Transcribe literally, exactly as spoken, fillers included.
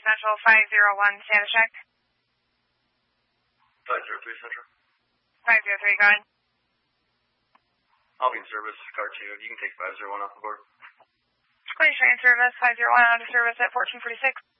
Central, five zero one, status check. five zero three Central. five zero three, go ahead. I'll be in service, car two. You can take five zero one off the board. Please train service, five zero one out of service at fourteen forty-six.